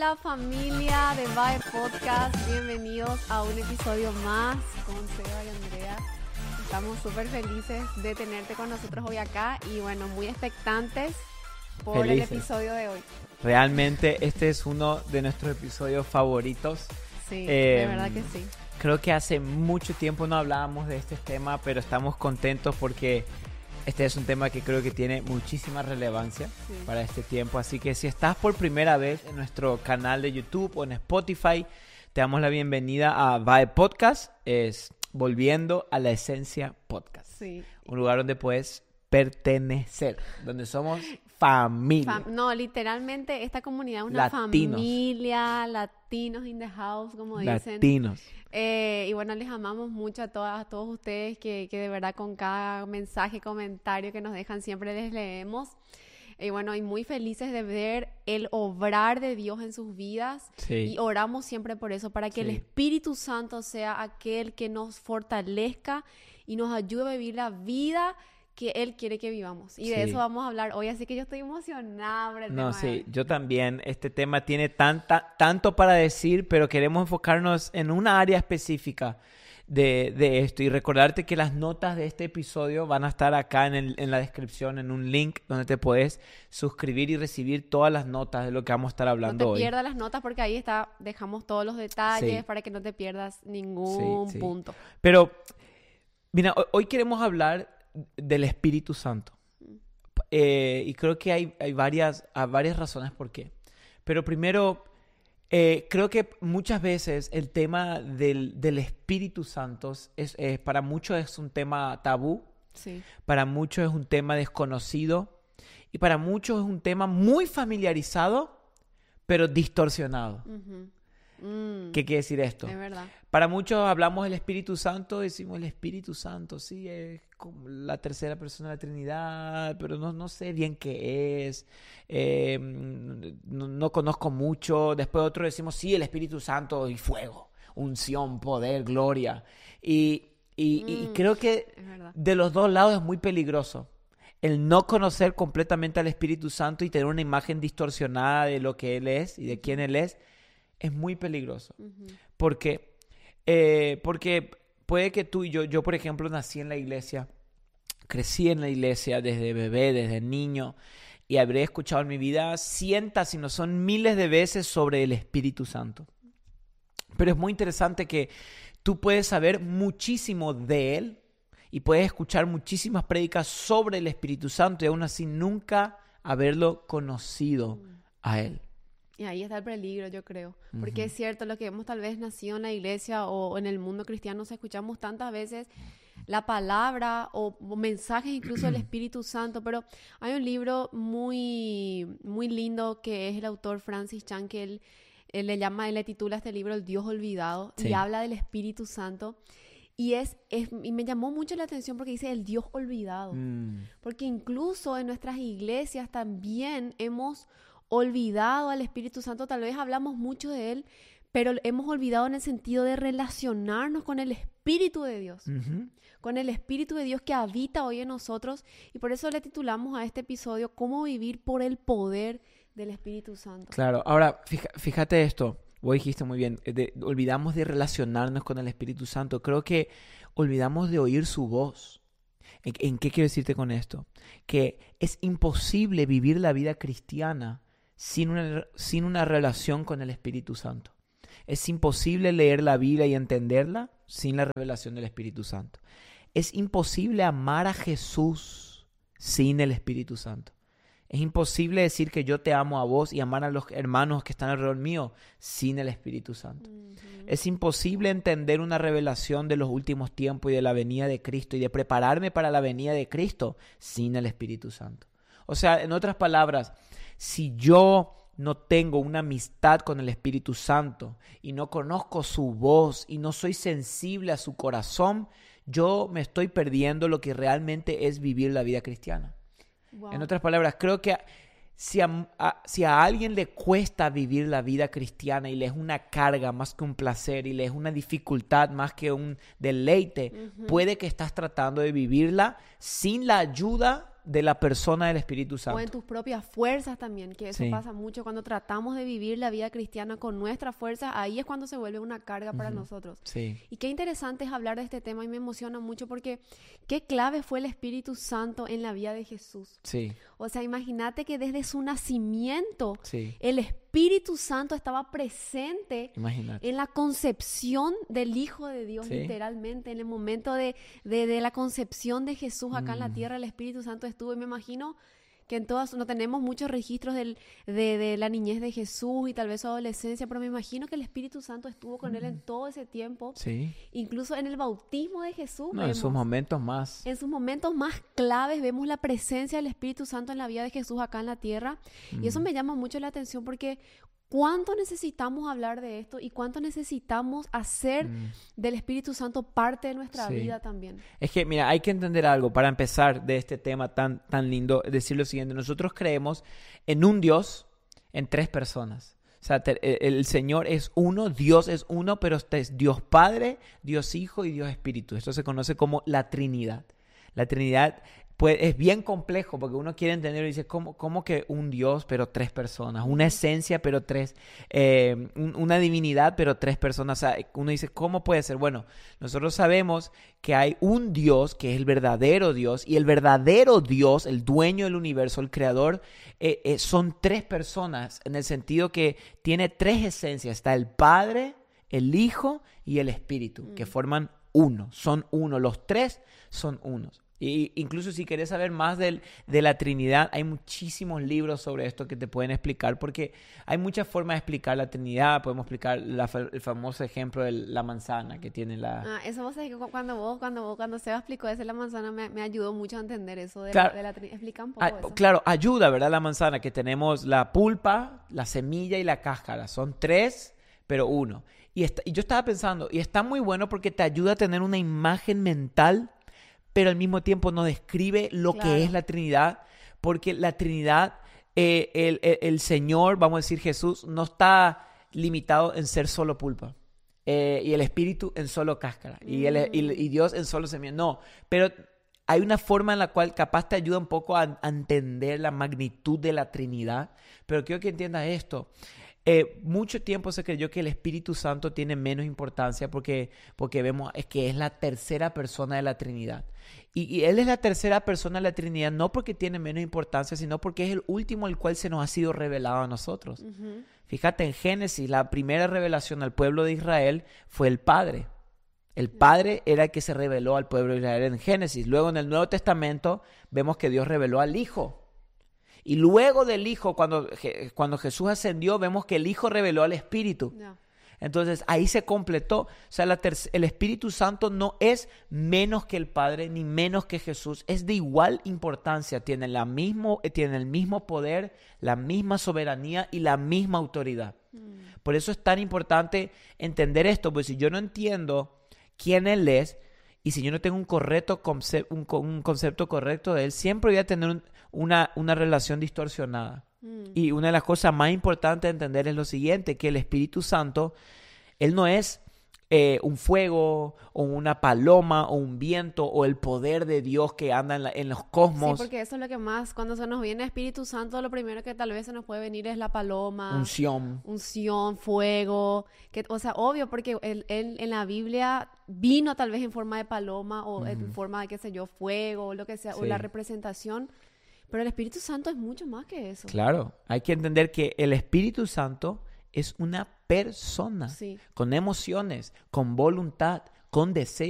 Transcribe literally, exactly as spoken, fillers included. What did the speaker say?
Hola familia de Vibe Podcast, bienvenidos a un episodio más con Seba y Andrea. Estamos súper felices de tenerte con nosotros hoy acá y bueno, muy expectantes por Felices. el episodio de hoy. Realmente este es uno de nuestros episodios favoritos. Sí, Eh, de verdad que sí. Creo que hace mucho tiempo no hablábamos de este tema, pero estamos contentos porque este es un tema que creo que tiene muchísima relevancia Sí. para este tiempo. Así que si estás por primera vez en nuestro canal de YouTube o en Spotify, te damos la bienvenida a Vibe Podcast, es Volviendo a la Esencia Podcast. Sí. Un lugar donde puedes pertenecer, donde somos familia. Fam- no, literalmente esta comunidad es una Latinos. familia, latinos in the house, como dicen. Latinos. Eh, y bueno, les amamos mucho a todas, a todos ustedes que, que de verdad con cada mensaje, comentario que nos dejan siempre les leemos. Y bueno, y muy felices de ver el obrar de Dios en sus vidas. Sí. Y oramos siempre por eso, para que el Sí. Espíritu Santo sea aquel que nos fortalezca y nos ayude a vivir la vida que Él quiere que vivamos. Y de Sí. eso vamos a hablar hoy, así que yo estoy emocionada por el No, tema de sí, hoy. yo también. Este tema tiene tanta, tanto para decir, pero queremos enfocarnos en una área específica de, de esto y recordarte que las notas de este episodio van a estar acá en, el- en la descripción, en un link donde te puedes suscribir y recibir todas las notas de lo que vamos a estar No hablando te hoy. pierdas las notas porque ahí está, dejamos todos los detalles Sí. para que no te pierdas ningún Sí, sí. punto. Pero, mira, ho- hoy queremos hablar del Espíritu Santo. Eh, y creo que hay, hay varias, hay varias razones por qué. Pero primero, eh, creo que muchas veces el tema del, del Espíritu Santo es, es- para muchos es un tema tabú, Sí. para muchos es un tema desconocido y para muchos es un tema muy familiarizado, pero distorsionado. Ujú. Mm, ¿Qué quiere decir esto? es verdad. Para muchos hablamos del Espíritu Santo, decimos el Espíritu Santo, sí, es como la tercera persona de la Trinidad, pero no, no sé bien qué es, eh, no, no conozco mucho. Después otros decimos, sí, el Espíritu Santo y fuego, unción, poder, gloria. Y, y- y Mm, creo que es verdad. de los dos lados es muy peligroso. El no conocer completamente al Espíritu Santo y tener una imagen distorsionada de lo que Él es y de quién Él es, es muy peligroso. Ujú. Porque, eh, porque puede que tú y yo, yo por ejemplo nací en la iglesia, crecí en la iglesia desde bebé, desde niño, y habré escuchado en mi vida cientos, si no son miles de veces sobre el Espíritu Santo. Pero es muy interesante que tú puedes saber muchísimo de Él y puedes escuchar muchísimas prédicas sobre el Espíritu Santo y aún así nunca haberlo conocido a Él. Y ahí está el peligro, yo creo. Porque Ujú. es cierto, lo que hemos tal vez nacido en la iglesia o en el mundo cristiano, escuchamos tantas veces la palabra o, o mensajes incluso del Espíritu Santo, pero hay un libro muy, muy lindo que es el autor Francis Chan, que él, él le llama, él le titula este libro El Dios Olvidado, y Sí. habla del Espíritu Santo. Y, es, es, y me llamó mucho la atención porque dice el Dios olvidado. Mm, Porque incluso en nuestras iglesias también hemos olvidado al Espíritu Santo. Tal vez hablamos mucho de Él, pero hemos olvidado en el sentido de relacionarnos con el Espíritu de Dios. ujú. Con el Espíritu de Dios que habita hoy en nosotros. Y por eso le titulamos a este episodio Cómo vivir por el poder del Espíritu Santo. Claro, ahora fija- fíjate esto, vos dijiste muy bien, eh, de- olvidamos de relacionarnos con el Espíritu Santo, creo que olvidamos de oír su voz. ¿En, en qué quiero decirte con esto? Que es imposible vivir la vida cristiana sin una, sin una relación con el Espíritu Santo. Es imposible leer la Biblia y entenderla sin la revelación del Espíritu Santo. Es imposible amar a Jesús sin el Espíritu Santo. Es imposible decir que yo te amo a vos y amar a los hermanos que están alrededor mío sin el Espíritu Santo. Ujú. Es imposible entender una revelación de los últimos tiempos y de la venida de Cristo y de prepararme para la venida de Cristo sin el Espíritu Santo. O sea, en otras palabras, si yo no tengo una amistad con el Espíritu Santo y no conozco su voz y no soy sensible a su corazón, yo me estoy perdiendo lo que realmente es vivir la vida cristiana. Wow. En otras palabras, creo que si a, a- si a alguien le cuesta vivir la vida cristiana y le es una carga más que un placer y le es una dificultad más que un deleite, Ujú. puede que estás tratando de vivirla sin la ayuda de la persona del Espíritu Santo. O en tus propias fuerzas también, que eso Sí. pasa mucho cuando tratamos de vivir la vida cristiana con nuestras fuerzas, ahí es cuando se vuelve una carga para Ujú. nosotros. Sí. Y qué interesante es hablar de este tema y me emociona mucho porque qué clave fue el Espíritu Santo en la vida de Jesús. Sí. O sea, imagínate que desde su nacimiento Sí. el Espíritu Santo estaba presente Imagínate. en la concepción del Hijo de Dios, Sí. literalmente, en el momento de, de, de la concepción de Jesús acá en la Mm. tierra, el Espíritu Santo estuvo. Y me imagino que en todas, no tenemos muchos registros del, de, de la niñez de Jesús y tal vez su adolescencia, pero me imagino que el Espíritu Santo estuvo con él en todo ese tiempo, Sí. incluso en el bautismo de Jesús. No, en vemos, sus momentos más. en sus momentos más claves vemos la presencia del Espíritu Santo en la vida de Jesús acá en la tierra. Y eso Mm. me llama mucho la atención porque cuánto necesitamos hablar de esto y cuánto necesitamos hacer Mm. del Espíritu Santo parte de nuestra Sí. vida también. Es que, mira, hay que entender algo para empezar de este tema tan, tan lindo, decir lo siguiente. Nosotros creemos en un Dios, en tres personas. O sea, te- el, el Señor es uno, Dios es uno, pero este es Dios Padre, Dios Hijo y Dios Espíritu. Esto se conoce como la Trinidad. La Trinidad pues, es bien complejo porque uno quiere entender y dice, ¿cómo, cómo que un Dios pero tres personas? Una esencia pero tres, eh, un- una divinidad pero tres personas. O sea, uno dice, ¿cómo puede ser? Bueno, nosotros sabemos que hay un Dios que es el verdadero Dios y el verdadero Dios, el dueño del universo, el creador, eh, eh, son tres personas en el sentido que tiene tres esencias. Está el Padre, el Hijo y el Espíritu, Mm. que forman uno, son uno. Los tres son unos. Y incluso si querés saber más del, de la Trinidad, hay muchísimos libros sobre esto que te pueden explicar, porque hay muchas formas de explicar la Trinidad. Podemos explicar la fa- el famoso ejemplo de la manzana que tiene la... Ah, eso vos sabés que cu- cuando vos, cuando vos, cuando Seba explicó eso de la manzana, me, me ayudó mucho a entender eso de Claro. la, de la tri- Explica un poco Ah, eso. claro, ayuda, ¿verdad? La manzana, que tenemos la pulpa, la semilla y la cáscara. Son tres, pero uno. Y, está- y yo estaba pensando, y está muy bueno porque te ayuda a tener una imagen mental, pero al mismo tiempo no describe lo Claro. que es la Trinidad, porque la Trinidad, eh, el, el- el Señor, vamos a decir Jesús, no está limitado en ser solo pulpa. Eh, y el Espíritu en solo cáscara. Y, el- y- y Dios en solo semilla. No, pero hay una forma en la cual capaz te ayuda un poco a, a entender la magnitud de la Trinidad. Pero quiero que entiendas esto. Eh, mucho tiempo se creyó que el Espíritu Santo tiene menos importancia porque, porque vemos es que es la tercera persona de la Trinidad. Y, y Él es la tercera persona de la Trinidad no porque tiene menos importancia, sino porque es el último el cual se nos ha sido revelado a nosotros. Ujú. Fíjate, en Génesis, la primera revelación al pueblo de Israel fue el Padre. El Padre era el que se reveló al pueblo de Israel en Génesis. Luego en el Nuevo Testamento vemos que Dios reveló al Hijo. Y luego del Hijo, cuando, Je- cuando Jesús ascendió, vemos que el Hijo reveló al Espíritu. Ya. Entonces ahí se completó. O sea, la ter- el Espíritu Santo no es menos que el Padre ni menos que Jesús. Es de igual importancia. Tiene, la mismo, eh, tiene el mismo poder, la misma soberanía y la misma autoridad. Mm. Por eso es tan importante entender esto. Pues si yo no entiendo quién Él es y si yo no tengo un, correcto conce- un, co- un concepto correcto de Él, siempre voy a tener un- una, una relación distorsionada. Mm. Y una de las cosas más importantes de entender es lo siguiente, que el Espíritu Santo, Él no es eh, un fuego o una paloma o un viento o el poder de Dios que anda en, la- en los Sí, cosmos, porque eso es lo que más, cuando se nos viene Espíritu Santo, lo primero que tal vez se nos puede venir es la paloma, unción. unción, fuego, que, o sea, obvio, porque él, él en la Biblia vino tal vez en forma de paloma o en Ujú. forma de, qué sé yo, fuego o lo que sea, o Sí. la representación, pero el Espíritu Santo es mucho más que eso. Claro, hay que entender que el Espíritu Santo es una persona Sí. con emociones, con voluntad, con deseo.